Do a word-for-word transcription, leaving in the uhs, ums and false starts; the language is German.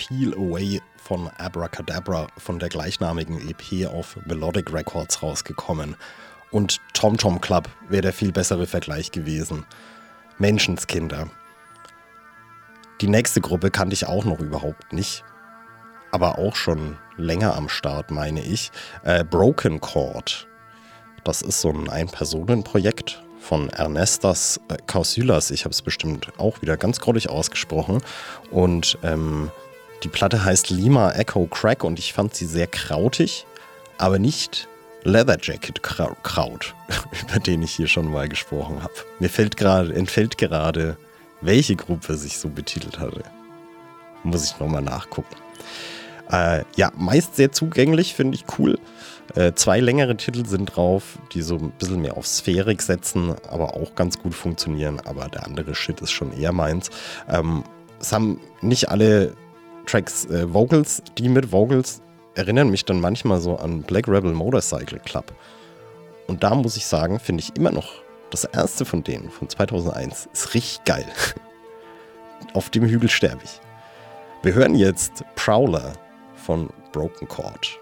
Peel Away von Abracadabra von der gleichnamigen E P auf Melodic Records rausgekommen. Und Tom Tom Club wäre der viel bessere Vergleich gewesen. Menschenskinder. Die nächste Gruppe kannte ich auch noch überhaupt nicht. Aber auch schon länger am Start, meine ich. Äh, Broken Chord. Das ist so ein Ein-Personen-Projekt von Ernestas äh, Kausylas. Ich habe es bestimmt auch wieder ganz grottig ausgesprochen. Und ähm, die Platte heißt Lima Echo Crack und ich fand sie sehr krautig, aber nicht Leather Jacket Kraut, über den ich hier schon mal gesprochen habe. Mir fällt grade, entfällt gerade, welche Gruppe sich so betitelt hatte. Muss ich nochmal nachgucken. Äh, ja, meist sehr zugänglich, finde ich cool. Äh, zwei längere Titel sind drauf, die so ein bisschen mehr auf Sphärik setzen, aber auch ganz gut funktionieren. Aber der andere Shit ist schon eher meins. Ähm, es haben nicht alle Tracks äh, Vocals, die mit Vocals erinnern mich dann manchmal so an Black Rebel Motorcycle Club. Und da muss ich sagen, finde ich immer noch, das erste von denen, von zweitausendeins, ist richtig geil. Auf dem Hügel sterbe ich. Wir hören jetzt Prowler von Broken Chord.